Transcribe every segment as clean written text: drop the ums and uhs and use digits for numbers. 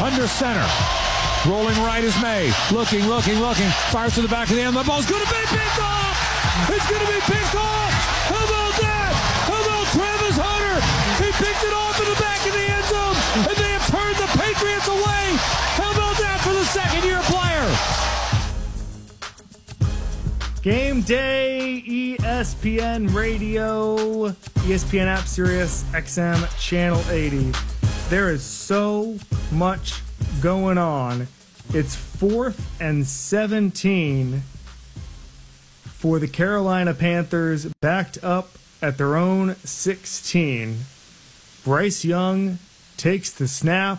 under center. Rolling right is May. Looking. Fires to the back of the end. The ball's going to be picked off. It's going to be picked off. How about that? How about Travis Hunter? He picked it off in the back of the end zone, and they have turned the Patriots away. How about that for the second-year player? Game day, ESPN Radio, ESPN app, Sirius XM, Channel 80. There is so much going on. It's 4th and 17 for the Carolina Panthers, backed up at their own 16. Bryce Young takes the snap.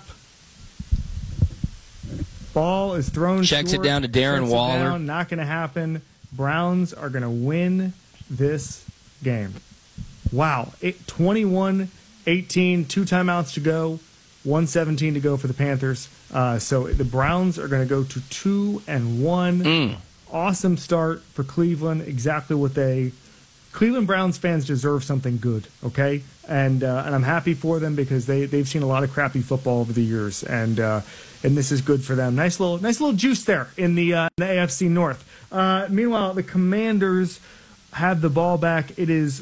Ball is thrown Checks short. it down to Darren Waller. Not going to happen. Browns are going to win this game. Wow. 21-18, 2 timeouts to go, 1:17 to go for the Panthers. So the Browns are going to go to 2-1. Awesome start for Cleveland. Exactly what Cleveland Browns fans deserve something good, okay? And I'm happy for them because they've seen a lot of crappy football over the years, and this is good for them. Nice little juice there in the AFC North. Meanwhile, the Commanders have the ball back. It is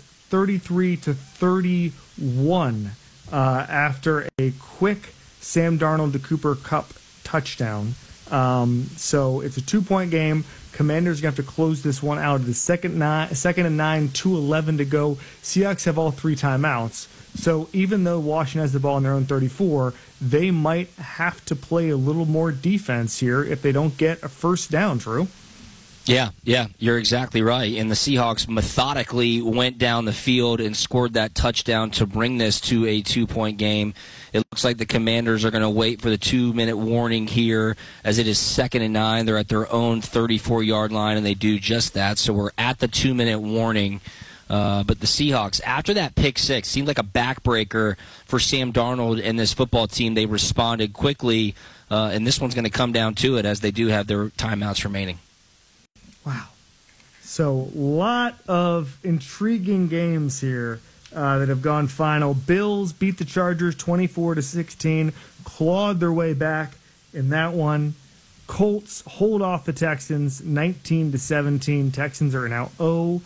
33-31 after a quick Sam Darnold to Cooper Kupp touchdown. So it's a 2-point game. Commanders are going to have to close this one out at the second and 9, 2:11 to go. Seahawks have all 3 timeouts. So even though Washington has the ball in their own 34, they might have to play a little more defense here if they don't get a first down, Drew. Yeah, you're exactly right. And the Seahawks methodically went down the field and scored that touchdown to bring this to a 2-point game. It looks like the Commanders are going to wait for the 2-minute warning here as it is 2nd and 9. They're at their own 34-yard line, and they do just that. So we're at the 2-minute warning. But the Seahawks, after that pick six, seemed like a backbreaker for Sam Darnold and this football team. They responded quickly, and this one's going to come down to it as they do have their timeouts remaining. Wow. So a lot of intriguing games here that have gone final. Bills beat the Chargers 24-16, clawed their way back in that one. Colts hold off the Texans 19-17. Texans are now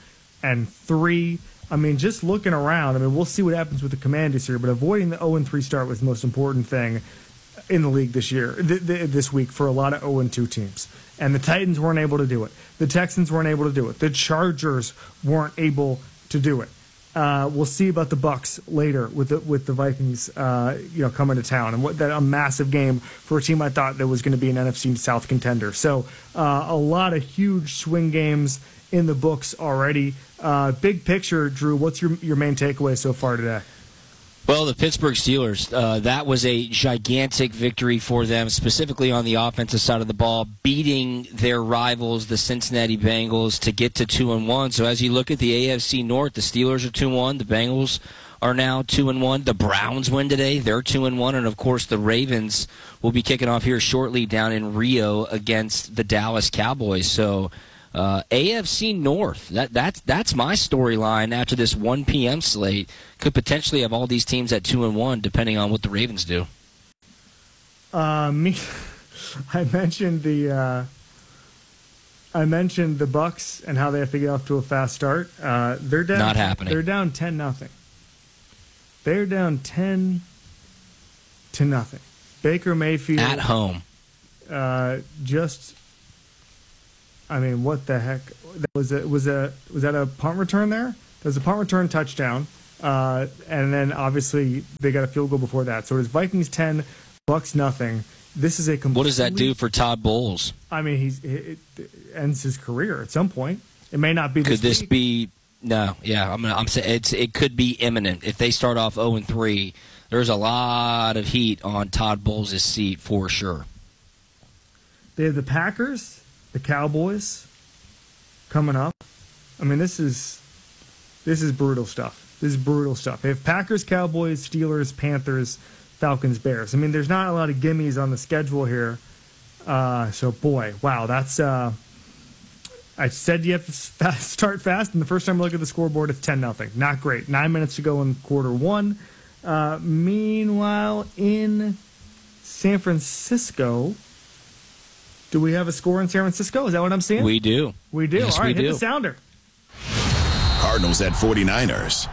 0-3. I mean, just looking around, I mean, we'll see what happens with the Commanders here, but avoiding the 0-3 start was the most important thing in the league this year, this week for a lot of 0-2 teams. And the Titans weren't able to do it. The Texans weren't able to do it. The Chargers weren't able to do it. We'll see about the Bucs later with the Vikings, coming to town, and a massive game for a team I thought that was going to be an NFC South contender. So a lot of huge swing games in the books already. Big picture, Drew. What's your main takeaway so far today? Well, the Pittsburgh Steelers, that was a gigantic victory for them, specifically on the offensive side of the ball, beating their rivals, the Cincinnati Bengals, to get to 2-1. So as you look at the AFC North, the Steelers are 2-1, the Bengals are now 2-1, the Browns win today, they're 2-1, and of course the Ravens will be kicking off here shortly down in Rio against the Dallas Cowboys. So AFC North, that's my storyline after this 1 p.m. slate. Could potentially have all these teams at 2-1, depending on what the Ravens do. I mentioned the Bucs and how they have to get off to a fast start. They're down. Not happening. They're down 10-0. They're down 10-0. Baker Mayfield at home. I mean, what the heck? Was that a punt return there? There was a punt return touchdown, and then obviously they got a field goal before that. So it was Vikings 10, Bucs nothing. This is a complete. What does that do for Todd Bowles? I mean, it ends his career at some point. It may not be. Could this be? No, yeah. I'm saying it could be imminent if they start off 0-3. There's a lot of heat on Todd Bowles' seat for sure. They have the Packers, the Cowboys coming up. I mean, this is brutal stuff. This is brutal stuff. They have Packers, Cowboys, Steelers, Panthers, Falcons, Bears. I mean, there's not a lot of gimmies on the schedule here. So, boy, wow, that's I said you have to start fast, and the first time I look at the scoreboard, it's 10-0. Not great. 9 minutes to go in quarter one. Meanwhile, in San Francisco. Do we have a score in San Francisco? Is that what I'm seeing? We do. We do. Yes, all right, we hit do. the sounder. Cardinals at 49ers.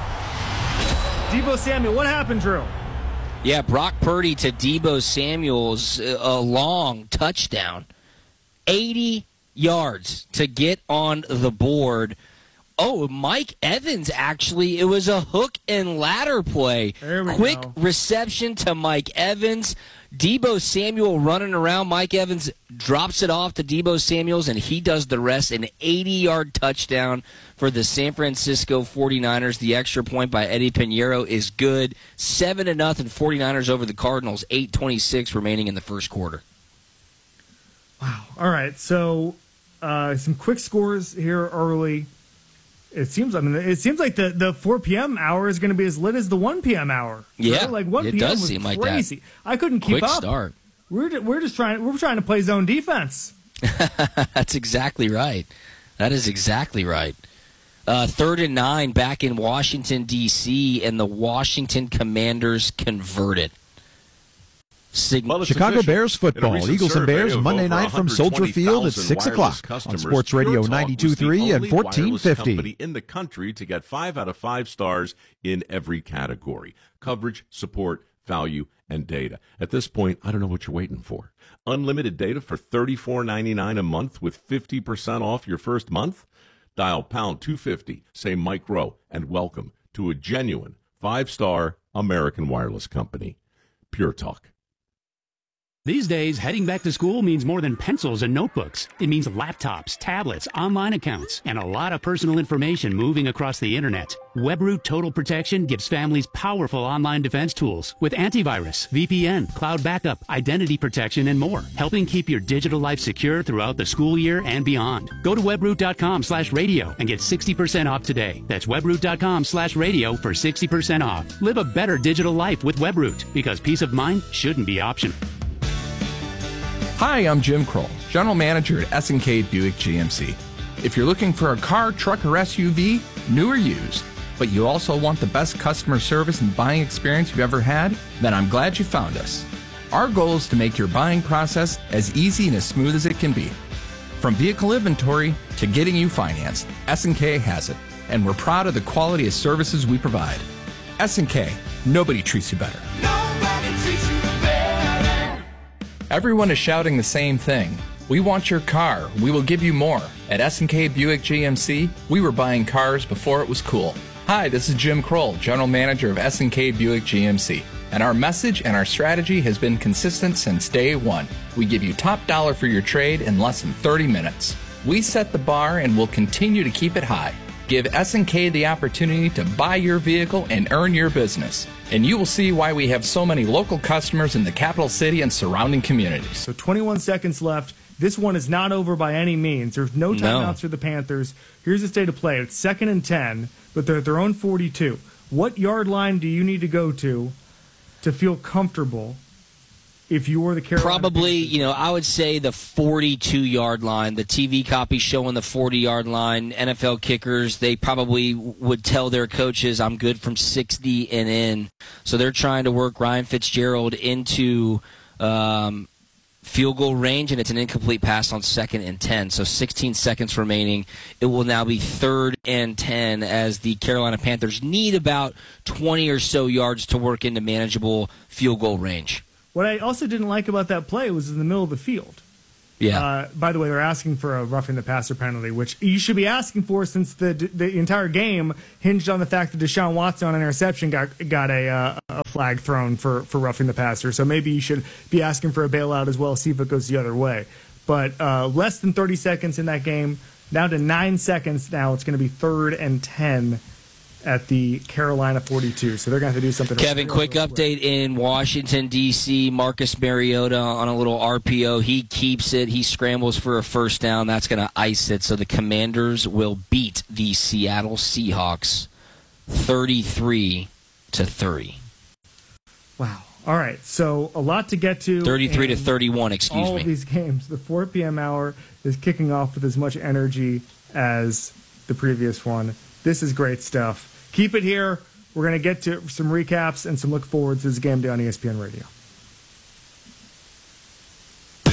Deebo Samuel, what happened, Drew? Yeah, Brock Purdy to Deebo Samuel's a long touchdown. 80 yards to get on the board. Oh, Mike Evans, actually, it was a hook and ladder play. There we Quick go. reception to Mike Evans. Deebo Samuel running around. Mike Evans drops it off to Deebo Samuels, and he does the rest. An 80-yard touchdown for the San Francisco 49ers. The extra point by Eddie Pinheiro is good. 7-0 49ers over the Cardinals. 8:26 remaining in the first quarter. Wow. All right, so some quick scores here early. It seems like the 4 p.m. hour is going to be as lit as the 1 p.m. hour. Yeah, right? Like 1 it p.m. does was seem like crazy. that. I couldn't keep Quick up. start. We're trying to play zone defense. That's exactly right. That is exactly right. 3rd and 9 back in Washington, D.C., and the Washington Commanders converted. Chicago Bears football. Eagles and Bears Monday night from Soldier Field at 6 o'clock on Sports Radio 92.3 and 1450. Company in the country to get 5 out of 5 stars in every category: coverage, support, value, and data. At this point, I don't know what you're waiting for. Unlimited data for $34.99 a month with 50% off your first month. Dial pound 250, say Mike Rowe, and welcome to a genuine 5-star American wireless company. Pure Talk. These days, heading back to school means more than pencils and notebooks. It means laptops, tablets, online accounts, and a lot of personal information moving across the internet. WebRoot Total Protection gives families powerful online defense tools with antivirus, VPN, cloud backup, identity protection, and more, helping keep your digital life secure throughout the school year and beyond. Go to webroot.com/radio and get 60% off today. That's webroot.com/radio for 60% off. Live a better digital life with WebRoot, because peace of mind shouldn't be optional. Hi, I'm Jim Kroll, General Manager at S&K Buick GMC. If you're looking for a car, truck, or SUV, new or used, but you also want the best customer service and buying experience you've ever had, then I'm glad you found us. Our goal is to make your buying process as easy and as smooth as it can be. From vehicle inventory to getting you financed, S&K has it, and we're proud of the quality of services we provide. S&K, nobody treats you better. Everyone is shouting the same thing. We want your car. We will give you more. At S&K Buick GMC, we were buying cars before it was cool. Hi, this is Jim Kroll, General Manager of S&K Buick GMC. And our message and our strategy has been consistent since day one. We give you top dollar for your trade in less than 30 minutes. We set the bar and will continue to keep it high. Give S&K the opportunity to buy your vehicle and earn your business. And you will see why we have so many local customers in the capital city and surrounding communities. So 21 seconds left. This one is not over by any means. There's no timeouts for the Panthers. Here's the state of play. It's 2nd and 10, but they're at their own 42. What yard line do you need to go to feel comfortable if you were the Carolina Probably, Panthers? I would say the 42-yard line. The TV copy showing the 40-yard line. NFL kickers, they probably would tell their coaches, I'm good from 60 and in. So they're trying to work Ryan Fitzgerald into field goal range, and it's an incomplete pass on 2nd and 10. So 16 seconds remaining. It will now be 3rd and 10 as the Carolina Panthers need about 20 or so yards to work into manageable field goal range. What I also didn't like about that play was in the middle of the field. Yeah. By the way, they're asking for a roughing the passer penalty, which you should be asking for since the entire game hinged on the fact that Deshaun Watson on an interception got a flag thrown for roughing the passer. So maybe you should be asking for a bailout as well, see if it goes the other way. But less than 30 seconds in that game, down to 9 seconds now. It's going to be 3rd and 10 at the Carolina 42. So they're going to have to do something. Kevin, quick update in Washington, D.C. Marcus Mariota on a little RPO. He keeps it. He scrambles for a first down. That's going to ice it. So the Commanders will beat the Seattle Seahawks 33-30. Wow. All right. So a lot to get to. 33-31, excuse me. All of these games. The 4 p.m. hour is kicking off with as much energy as the previous one. This is great stuff. Keep it here. We're going to get to some recaps and some look forwards to this game day on ESPN Radio.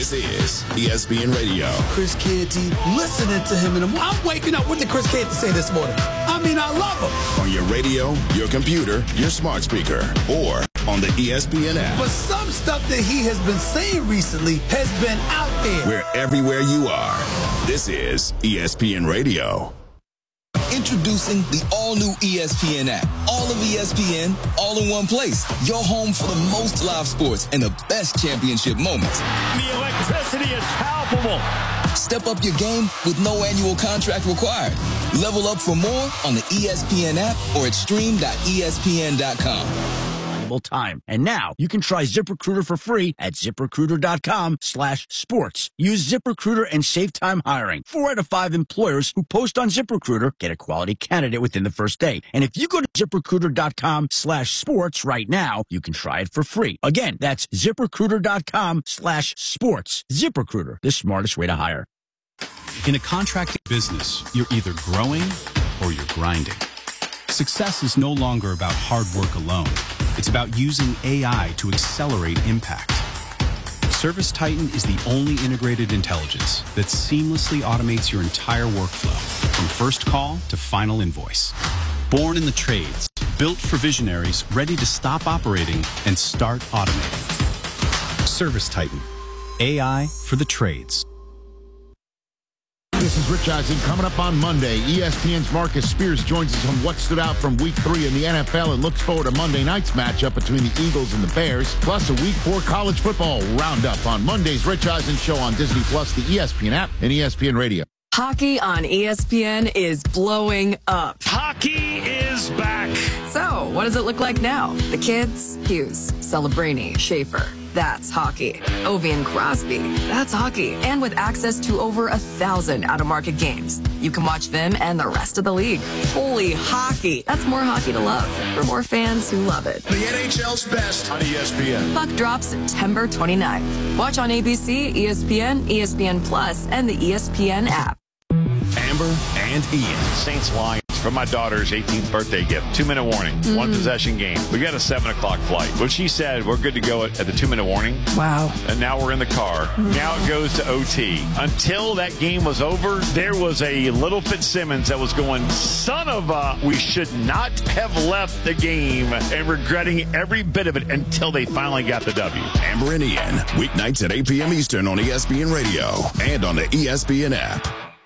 This is ESPN Radio. Chris Canty, listening to him, and I'm waking up. What did Chris Canty say this morning? I mean, I love him. On your radio, your computer, your smart speaker, or on the ESPN app. But some stuff that he has been saying recently has been out there. We're everywhere you are. This is ESPN Radio. Introducing the all-new ESPN app. All of ESPN, all in one place. Your home for the most live sports and the best championship moments. The electricity is palpable. Step up your game with no annual contract required. Level up for more on the ESPN app or at stream.espn.com. Time. And now you can try ZipRecruiter for free at ZipRecruiter.com/sports. Use ZipRecruiter and save time hiring. 4 out of 5 employers who post on ZipRecruiter get a quality candidate within the first day. And if you go to ZipRecruiter.com/sports right now, you can try it for free. Again, that's ZipRecruiter.com/sports. ZipRecruiter, the smartest way to hire. In a contracting business, you're either growing or you're grinding. Success is no longer about hard work alone. It's about using AI to accelerate impact. ServiceTitan is the only integrated intelligence that seamlessly automates your entire workflow, from first call to final invoice. Born in the trades, built for visionaries ready to stop operating and start automating. ServiceTitan, AI for the trades. This is Rich Eisen. Coming up on Monday, ESPN's Marcus Spears joins us on what stood out from Week 3 in the NFL and looks forward to Monday night's matchup between the Eagles and the Bears, plus a Week 4 college football roundup on Monday's Rich Eisen Show on Disney+, the ESPN app, and ESPN Radio. Hockey on ESPN is blowing up. Hockey is back. So, what does it look like now? The kids? Hughes, Celebrini, Schaefer. That's hockey. Ovi and Crosby. That's hockey. And with access to over 1,000 out-of-market games, you can watch them and the rest of the league. Holy hockey. That's more hockey to love for more fans who love it. The NHL's best on ESPN. Puck drops September 29th. Watch on ABC, ESPN, ESPN Plus, and the ESPN app. Amber and Ian. Saints Lions for my daughter's 18th birthday gift. 2-minute warning. One possession game. We got a 7 o'clock flight. Well, she said we're good to go at the 2-minute warning. Wow. And now we're in the car. Now it goes to OT. Until that game was over, there was a little Fitzsimmons that was going, son of a, we should not have left the game, and regretting every bit of it until they finally got the W. Amber and Ian, weeknights at 8 p.m. Eastern on ESPN Radio and on the ESPN app.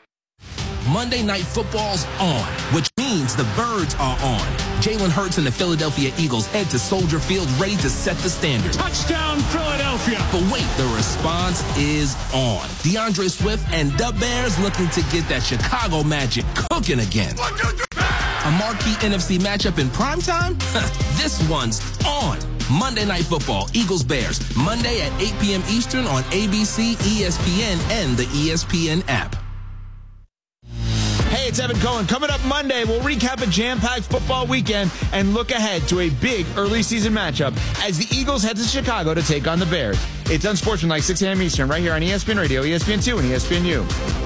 Monday Night Football's on, which means the Birds are on. Jalen Hurts and the Philadelphia Eagles head to Soldier Field ready to set the standard. Touchdown, Philadelphia. But wait, the response is on. DeAndre Swift and the Bears looking to get that Chicago magic cooking again. A marquee NFC matchup in primetime? This one's on. Monday Night Football, Eagles-Bears, Monday at 8 p.m. Eastern on ABC, ESPN, and the ESPN app. Hey, it's Evan Cohen. Coming up Monday, we'll recap a jam-packed football weekend and look ahead to a big early season matchup as the Eagles head to Chicago to take on the Bears. It's Unsportsmanlike, 6 a.m. Eastern, right here on ESPN Radio, ESPN2, and ESPNU.